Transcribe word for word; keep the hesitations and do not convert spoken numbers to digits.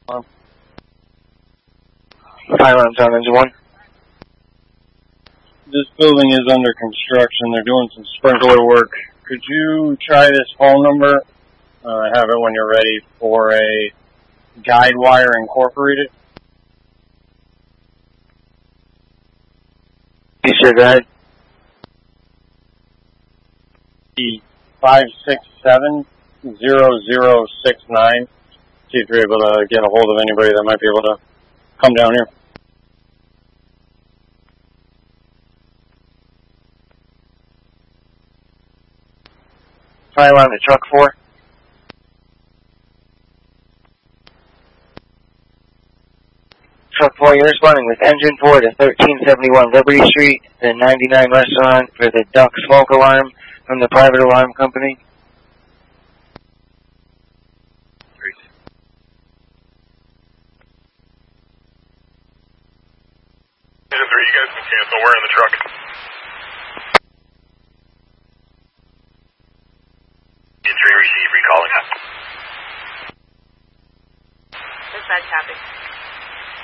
Fire alarm's on engine one. This building is under construction. They're doing some sprinkler work. Could you try this phone number? Uh, have it when you're ready for a Guidewire Incorporated. You sure, go ahead. five six seven, zero zero six nine. See if you're able to get a hold of anybody that might be able to come down here. Fire alarm to truck four. Truck four, you're responding with engine four to thirteen seventy-one Liberty Street, the ninety-nine restaurant for the duck smoke alarm from the private alarm company. Engine three, you guys can cancel. We're in the truck.